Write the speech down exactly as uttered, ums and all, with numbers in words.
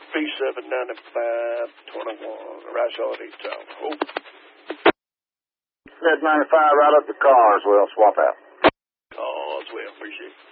B seven ninety-five twenty-one, Rice Holiday Town. Oh. Set ninety-five right up the cars. We'll swap out. Oh, as well. Appreciate it.